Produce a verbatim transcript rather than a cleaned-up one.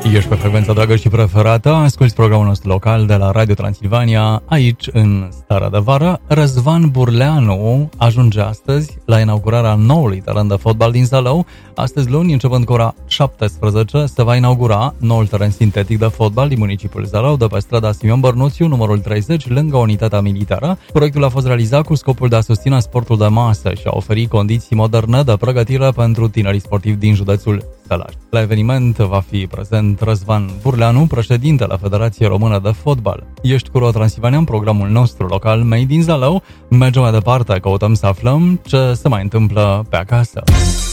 Ești pe frecvența dragă și preferată, asculți programul nostru local de la Radio Transilvania, aici în starea de vară. Răzvan Burleanu ajunge astăzi la inaugurarea noului teren de fotbal din Zalău. Astăzi luni, începând cu ora șaptesprezece, se va inaugura noul teren sintetic de fotbal din municipiul Zalău, de pe strada Simion Bărnuțiu, numărul treizeci, lângă unitatea militară. Proiectul a fost realizat cu scopul de a susține sportul de masă și a oferi condiții moderne de pregătire pentru tinerii sportivi din județul Sălaș. La eveniment va fi prezent Răzvan Burleanu, președintele Federației Română de Fotbal. Ești cu Radio Transilvania în programul nostru local Made in Zalău. Mergem mai departe, căutăm să aflăm ce se mai întâmplă pe acasă.